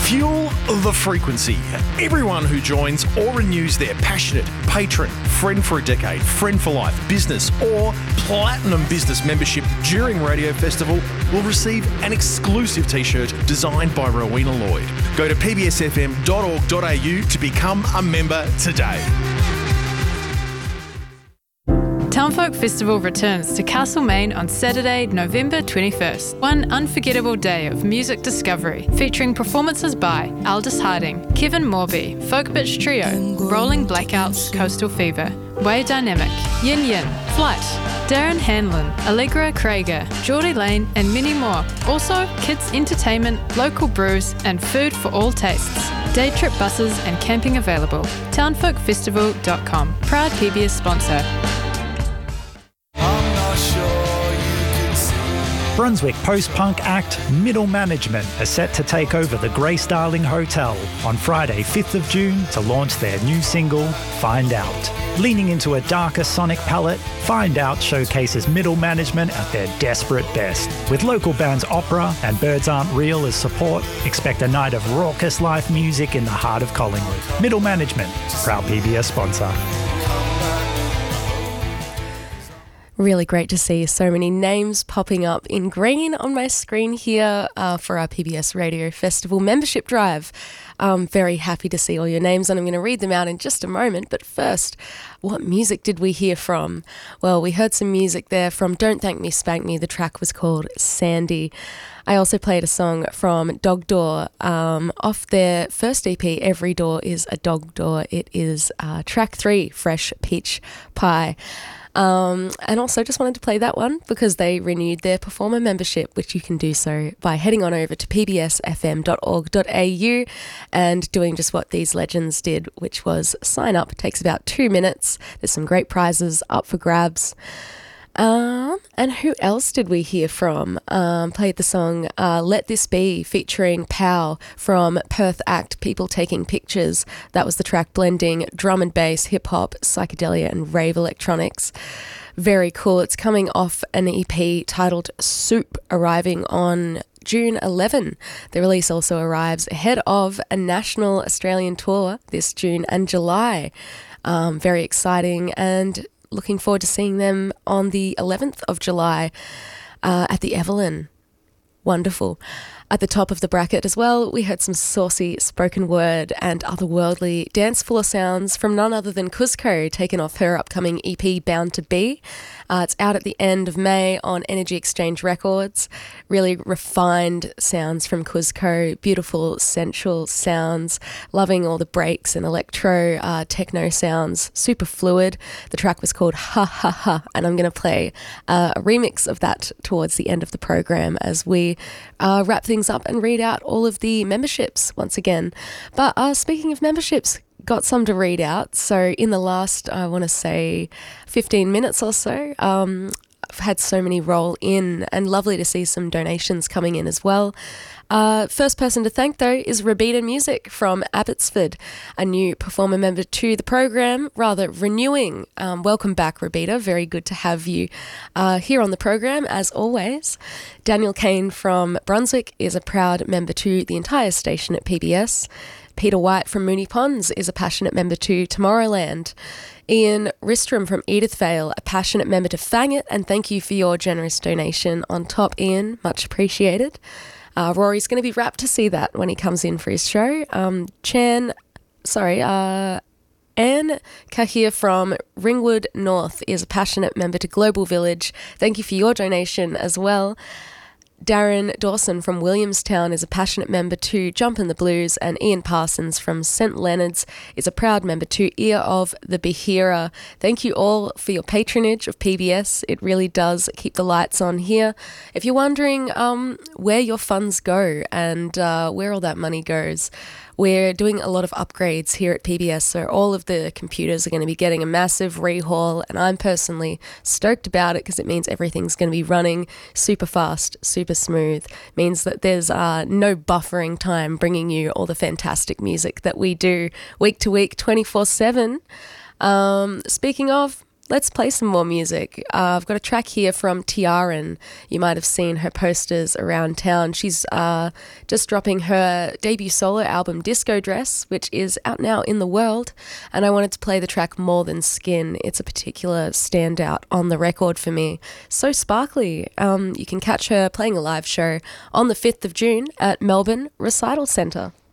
Fuel the frequency. Everyone who joins or renews their passionate patron, friend for a decade, friend for life, business or platinum business membership during Radio Festival will receive an exclusive t-shirt designed by Rowena Lloyd. Go to pbsfm.org.au to become a member today. Townfolk Festival returns to Castlemaine on Saturday, November 21st. One unforgettable day of music discovery, featuring performances by Aldous Harding, Kevin Morby, Folk Bitch Trio, Rolling Blackouts, Coastal Fever, Way Dynamic, Yin Yin, Flight, Darren Hanlon, Allegra Krieger, Geordie Lane and many more. Also, kids entertainment, local brews and food for all tastes. Day trip buses and camping available. Townfolkfestival.com. Proud PBS sponsor. Brunswick post-punk act Middle Management are set to take over the Grace Darling Hotel on Friday 5th of June to launch their new single, Find Out. Leaning into a darker sonic palette, Find Out showcases Middle Management at their desperate best. With local bands Opera and Birds Aren't Real as support, expect a night of raucous live music in the heart of Collingwood. Middle Management, proud PBS sponsor. Really great to see so many names popping up in green on my screen here for our PBS Radio Festival membership drive. I'm very happy to see all your names and I'm going to read them out in just a moment. But first, what music did we hear from? Well, we heard some music there from Don't Thank Me, Spank Me. The track was called Sandy. I also played a song from Dog Door off their first EP, Every Door is a Dog Door. It is track 3, Fresh Peach Pie. And also just wanted to play that one because they renewed their performer membership, which you can do so by heading on over to pbsfm.org.au and doing just what these legends did, which was sign up. It takes about 2 minutes. There's some great prizes up for grabs. And who else did we hear from? Played the song Let This Be featuring Pow from Perth act People Taking Pictures. That was the track blending drum and bass, hip-hop, psychedelia and rave electronics. Very cool. It's coming off an EP titled Soup, arriving on June 11. The release also arrives ahead of a national Australian tour this June and July. Very exciting and looking forward to seeing them on the 11th of July at the Evelyn. Wonderful. At the top of the bracket as well, we heard some saucy spoken word and otherworldly dance floor sounds from none other than Kuzco, taken off her upcoming EP Bound to Be. It's out at the end of May on Energy Exchange Records. Really refined sounds from Kuzco, beautiful sensual sounds, loving all the breaks and electro techno sounds, super fluid. The track was called Ha Ha Ha, and I'm going to play a remix of that towards the end of the program as we wrap things up and read out all of the memberships once again. But speaking of memberships, got some to read out. So in the last, I want to say 15 minutes or so, I've had so many roll in and lovely to see some donations coming in as well. First person to thank though is Rabita Music from Abbotsford, a new performer member to the program, rather renewing. Welcome back, Rabita. Very good to have you here on the program as always. Daniel Kane from Brunswick is a proud member to the entire station at PBS. Peter White from Moonee Ponds is a passionate member to Tomorrowland. Ian Ristrom from Edithvale, a passionate member to Fang It, and thank you for your generous donation on top, Ian. Much appreciated. Rory's going to be rapt to see that when he comes in for his show. Anne Kahir from Ringwood North is a passionate member to Global Village. Thank you for your donation as well. Darren Dawson from Williamstown is a passionate member to Jumpin' the Blues, and Ian Parsons from St Leonard's is a proud member to Ear of the Behira. Thank you all for your patronage of PBS. It really does keep the lights on here. If you're wondering where your funds go and where all that money goes, we're doing a lot of upgrades here at PBS, so all of the computers are going to be getting a massive rehaul, and I'm personally stoked about it because it means everything's going to be running super fast, super smooth. Means that there's no buffering time bringing you all the fantastic music that we do week to week, 24/7. Speaking of, let's play some more music. I've got a track here from Tiaran. You might have seen her posters around town. She's just dropping her debut solo album, Disco Dress, which is out now in the world. And I wanted to play the track More Than Skin. It's a particular standout on the record for me. So sparkly. You can catch her playing a live show on the 5th of June at Melbourne Recital Centre.